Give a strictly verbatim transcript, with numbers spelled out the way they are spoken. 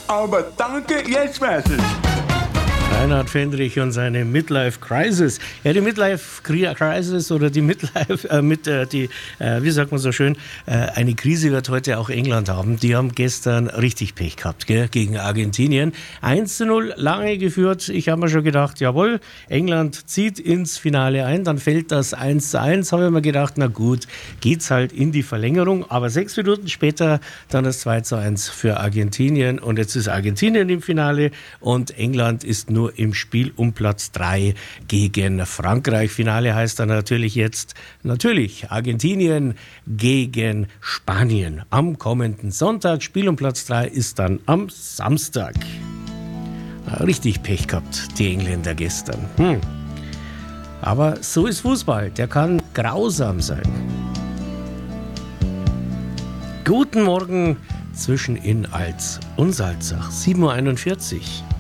Aber danke, jetzt weiß ich. Reinhard Fendrich und seine Midlife Crisis. Ja, die Midlife Crisis oder die Midlife, äh, mit, äh, die, äh, wie sagt man so schön, äh, eine Krise wird heute auch England haben. Die haben gestern richtig Pech gehabt, gell, gegen Argentinien. eins zu null lange geführt. Ich habe mir schon gedacht, jawohl, England zieht ins Finale ein, dann fällt das eins zu eins. Habe ich mir gedacht, na gut, geht's halt in die Verlängerung. Aber sechs Minuten später dann das zwei zu eins für Argentinien. Und jetzt ist Argentinien im Finale und England ist nur im Spiel um Platz drei gegen Frankreich. Finale heißt dann natürlich jetzt, natürlich, Argentinien gegen Spanien am kommenden Sonntag. Spiel um Platz drei ist dann am Samstag. Richtig Pech gehabt, die Engländer gestern. Hm. Aber so ist Fußball, der kann grausam sein. Guten Morgen zwischen in Alz und Salzach, sieben Uhr einundvierzig.